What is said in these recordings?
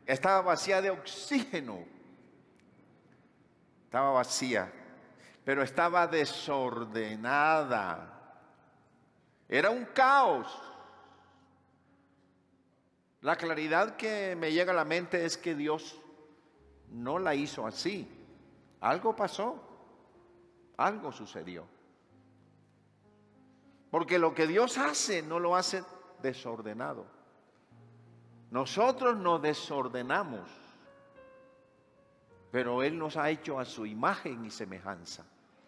Estaba vacía de oxígeno. Estaba vacía, pero estaba desordenada. Era un caos. La claridad que me llega a la mente es que Dios no la hizo así. Algo pasó, algo sucedió. Porque lo que Dios hace no lo hace desordenado. Nosotros nos desordenamos, pero Él nos ha hecho a su imagen y semejanza.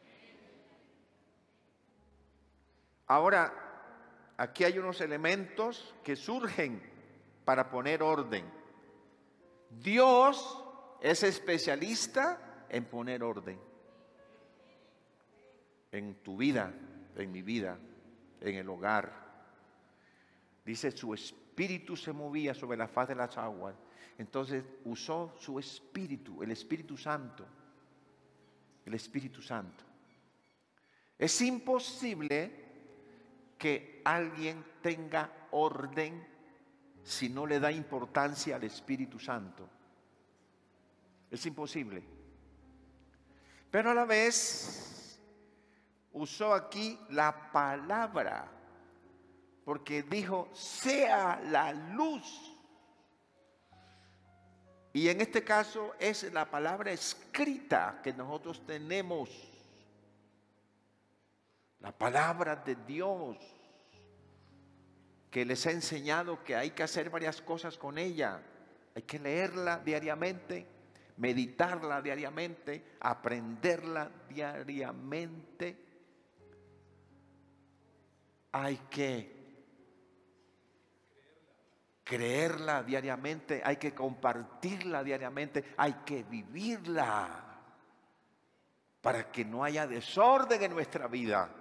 Ahora, aquí hay unos elementos que surgen para poner orden. Dios es especialista en poner orden. En tu vida, en mi vida, en el hogar. Dice, su espíritu se movía sobre la faz de las aguas. Entonces usó su espíritu, el Espíritu Santo. El Espíritu Santo. Es imposible que alguien tenga orden si no le da importancia al Espíritu Santo. Es imposible. Pero a la vez usó aquí la palabra, porque dijo, sea la luz. Y en este caso es la palabra escrita que nosotros tenemos. La palabra de Dios, que les he enseñado que hay que hacer varias cosas con ella. Hay que leerla diariamente, meditarla diariamente, aprenderla diariamente. Hay que creerla diariamente, hay que compartirla diariamente, hay que vivirla para que no haya desorden en nuestra vida.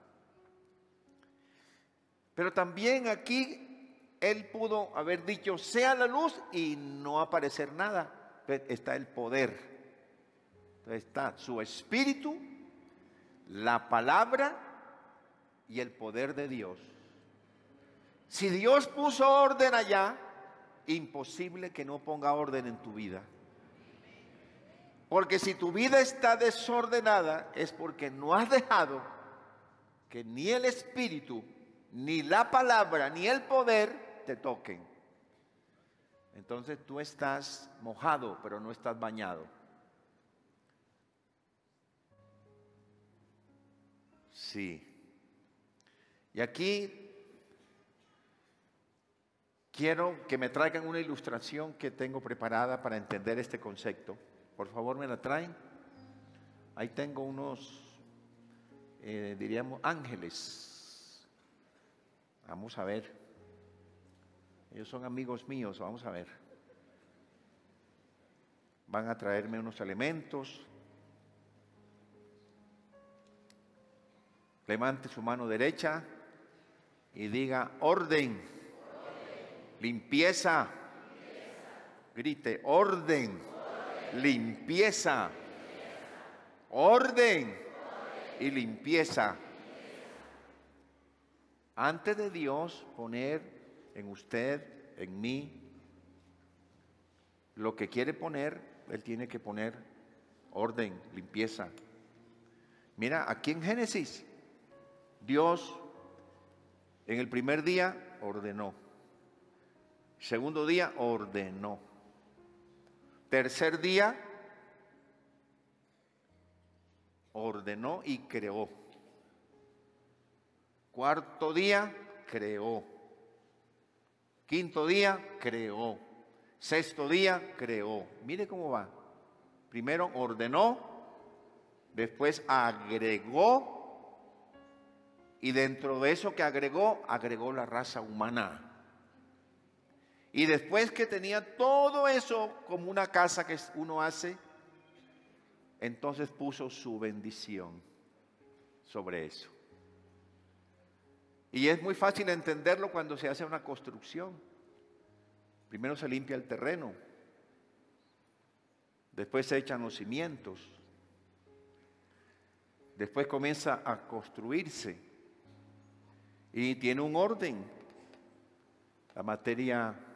Pero también aquí Él pudo haber dicho, sea la luz y no aparecer nada. Está el poder. Entonces está su espíritu, la palabra y el poder de Dios. Si Dios puso orden allá, imposible que no ponga orden en tu vida. Porque si tu vida está desordenada, es porque no has dejado que ni el espíritu, ni la palabra, ni el poder te toquen. Entonces tú estás mojado, pero no estás bañado. Sí. Y aquí quiero que me traigan una ilustración que tengo preparada para entender este concepto. Por favor, me la traen. Ahí tengo unos, diríamos, ángeles. Vamos a ver. Ellos son amigos míos, vamos a ver. Van a traerme unos elementos. Levante su mano derecha y diga orden, limpieza. Grite, orden, limpieza. Orden y limpieza. Antes de Dios poner en usted, en mí, lo que quiere poner, Él tiene que poner orden, limpieza. Mira, aquí en Génesis, Dios en el primer día ordenó. Segundo día ordenó. Tercer día ordenó y creó. Cuarto día creó. Quinto día creó. Sexto día creó. Mire cómo va. Primero ordenó, después agregó, y dentro de eso que agregó, agregó la raza humana. Y después que tenía todo eso como una casa que uno hace, entonces puso su bendición sobre eso. Y es muy fácil entenderlo cuando se hace una construcción. Primero se limpia el terreno, después se echan los cimientos, después comienza a construirse y tiene un orden. La materia